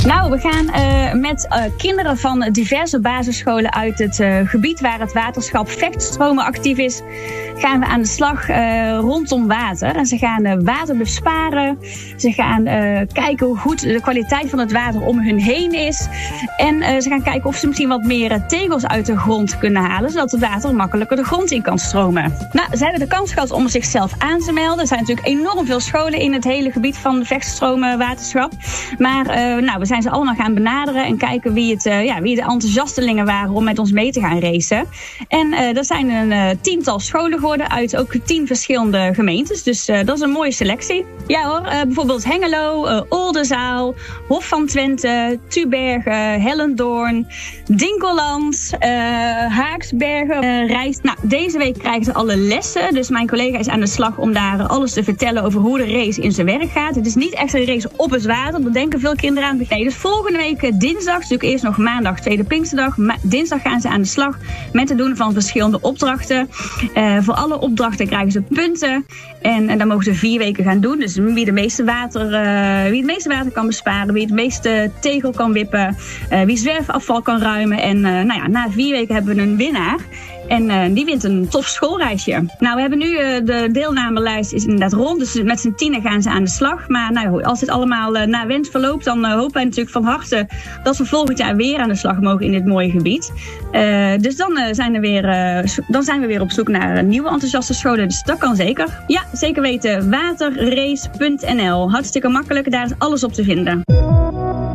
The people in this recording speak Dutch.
Nou, we gaan met kinderen van diverse basisscholen uit het gebied waar het waterschap Vechtstromen actief is, gaan we aan de slag rondom water. En ze gaan water besparen. Ze gaan kijken hoe goed de kwaliteit van het water om hun heen is. En ze gaan kijken of ze misschien wat meer tegels uit de grond kunnen halen, zodat het water makkelijker de grond in kan stromen. Nou, ze hebben de kans gehad om zichzelf aan te melden. Er zijn natuurlijk enorm veel scholen in het hele gebied van de Vechtstromen waterschap. Maar we zijn ze allemaal gaan benaderen en kijken wie de enthousiastelingen waren om met ons mee te gaan racen. En dat zijn een 10-tal scholen geworden uit ook 10 verschillende gemeentes. Dus dat is een mooie selectie. Ja hoor, bijvoorbeeld Hengelo, Oldenzaal, Hof van Twente, Tubergen, Hellendoorn, Dinkeland, Haaksbergen, Rijs. Nou, deze week krijgen ze alle lessen. Dus mijn collega is aan de slag om daar alles te vertellen over hoe de race in zijn werk gaat. Het is niet echt een race op het water. Dat denken veel kinderen aan. Nee, dus volgende week dinsdag, natuurlijk eerst nog maandag, tweede Pinksterdag. Dinsdag gaan ze aan de slag met het doen van verschillende opdrachten. Voor alle opdrachten krijgen ze punten. En dan mogen ze 4 weken gaan doen. Dus wie het meeste water kan besparen, wie het meeste tegel kan wippen, wie zwerfafval kan ruimen. En na 4 weken hebben we een winnaar. En die wint een tof schoolreisje. Nou, we hebben nu de deelnamelijst is inderdaad rond. Dus met z'n 10 gaan ze aan de slag. Maar als dit allemaal naar wens verloopt, dan hopen wij natuurlijk van harte dat we volgend jaar weer aan de slag mogen in dit mooie gebied. Dus dan zijn we weer op zoek naar nieuwe enthousiaste scholen. Dus dat kan zeker. Ja, zeker weten. Waterrace.nl. Hartstikke makkelijk. Daar is alles op te vinden.